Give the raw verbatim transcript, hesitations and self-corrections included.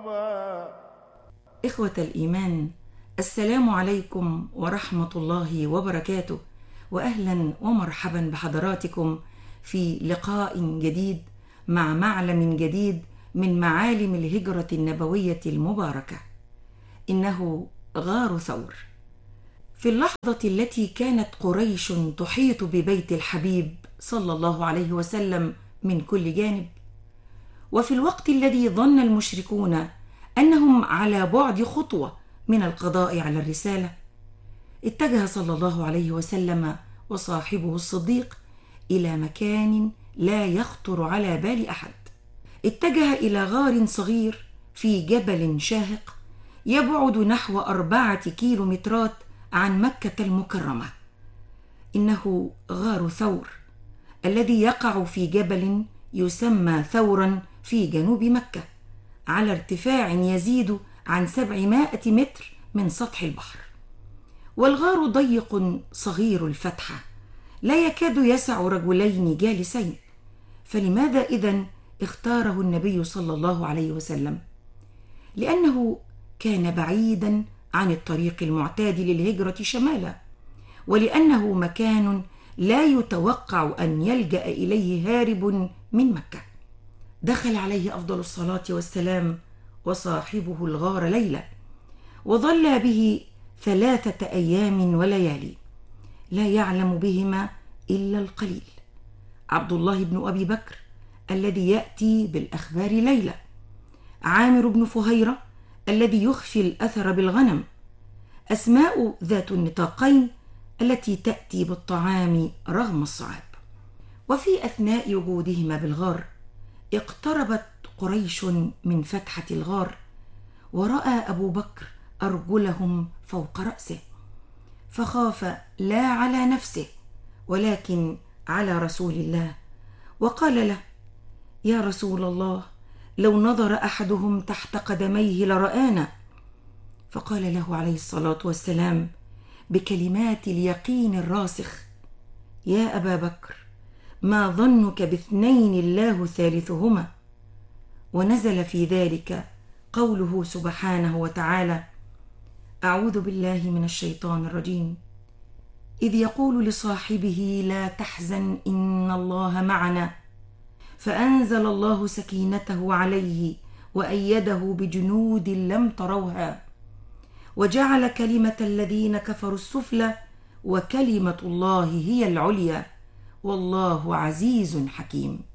مرحبا. إخوة الإيمان، السلام عليكم ورحمة الله وبركاته، وأهلا ومرحبا بحضراتكم في لقاء جديد مع معلم جديد من معالم الهجرة النبوية المباركة. إنه غار ثور. في اللحظة التي كانت قريش تحيط ببيت الحبيب صلى الله عليه وسلم من كل جانب، وفي الوقت الذي ظن المشركون أنهم على بعد خطوة من القضاء على الرسالة، اتجه صلى الله عليه وسلم وصاحبه الصديق إلى مكان لا يخطر على بال أحد. اتجه إلى غار صغير في جبل شاهق يبعد نحو أربعة كيلومترات عن مكة المكرمة. إنه غار ثور الذي يقع في جبل يسمى ثورا في جنوب مكة على ارتفاع يزيد عن سبعمائة متر من سطح البحر. والغار ضيق صغير الفتحة لا يكاد يسع رجلين جالسين، فلماذا إذن اختاره النبي صلى الله عليه وسلم؟ لأنه كان بعيدا عن الطريق المعتاد للهجرة شمالا، ولأنه مكان لا يتوقع أن يلجأ إليه هارب من مكة. دخل عليه أفضل الصلاة والسلام وصاحبه الغار ليلة، وظل به ثلاثة أيام وليالي لا يعلم بهما إلا القليل: عبد الله بن أبي بكر الذي يأتي بالأخبار ليلة، عامر بن فهيرة الذي يخفي الأثر بالغنم، أسماء ذات النطاقين التي تأتي بالطعام رغم الصعاب. وفي أثناء وجودهما بالغار اقتربت قريش من فتحة الغار، ورأى أبو بكر أرجلهم فوق رأسه، فخاف لا على نفسه ولكن على رسول الله، وقال له: يا رسول الله، لو نظر أحدهم تحت قدميه لرآنا. فقال له عليه الصلاة والسلام بكلمات اليقين الراسخ: يا أبا بكر، ما ظنك باثنين الله ثالثهما؟ ونزل في ذلك قوله سبحانه وتعالى: أعوذ بالله من الشيطان الرجيم، إذ يقول لصاحبه لا تحزن إن الله معنا، فأنزل الله سكينته عليه وأيده بجنود لم تروها، وجعل كلمة الذين كفروا السفلى وكلمة الله هي العليا، والله عزيز حكيم.